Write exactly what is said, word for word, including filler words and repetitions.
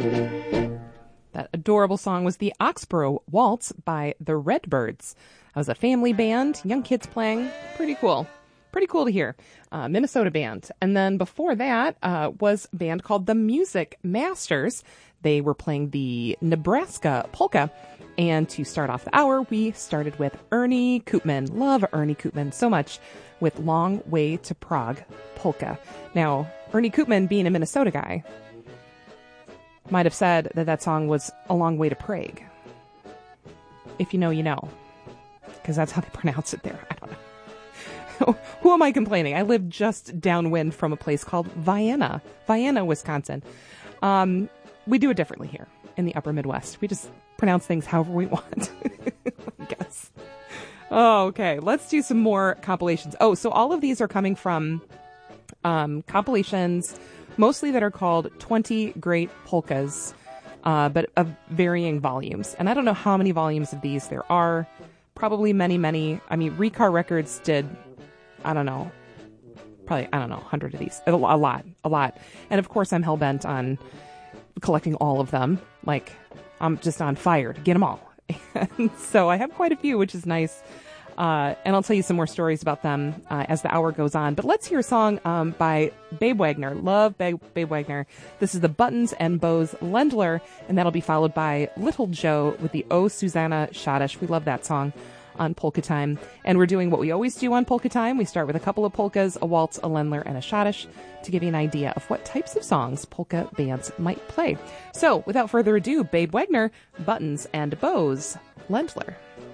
That adorable song was the Oxborough Waltz by the Redbirds. That was a family band, young kids playing. Pretty cool. Pretty cool to hear. Uh, Minnesota band. And then before that uh, was a band called the Music Masters. They were playing the Nebraska polka. And to start off the hour, we started with Ernie Koopman. Love Ernie Koopman so much with Long Way to Prague polka. Now, Ernie Koopman, being a Minnesota guy, might have said that that song was A Long Way to Prague. If you know, you know. Because that's how they pronounce it there. I don't know. Who am I complaining? I live just downwind from a place called Vienna, Vienna, Wisconsin. Um, we do it differently here in the upper Midwest. We just pronounce things however we want, I guess. Oh, okay. Let's do some more compilations. Oh, so all of these are coming from um, compilations, mostly that are called twenty Great Polkas, uh, but of varying volumes. And I don't know how many volumes of these there are. Probably many, many. I mean, Recar Records did... I don't know, probably, I don't know, a hundred of these, a, a lot, a lot. And of course, I'm hell-bent on collecting all of them. Like, I'm just on fire to get them all. And so I have quite a few, which is nice. Uh, and I'll tell you some more stories about them uh, as the hour goes on. But let's hear a song um, by Babe Wagner. Love Babe, Babe Wagner. This is the Buttons and Bows Lendler, and that'll be followed by Little Joe with the Oh Susanna Schottish. We love that song on Polka Time. And we're doing what we always do on Polka Time. We start with a couple of polkas, a waltz, a Lendler, and a Schottish to give you an idea of what types of songs polka bands might play. So, without further ado, Babe Wagner, Buttons and Bows Lendler.